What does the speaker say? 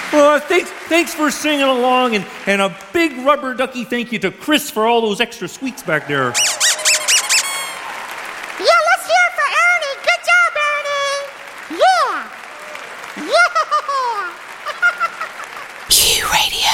Thanks for singing along, and a big rubber ducky thank you to Chris for all those extra sweets back there. Yeah, let's hear it for Ernie. Good job, Ernie. Yeah. Yeah. Q Radio.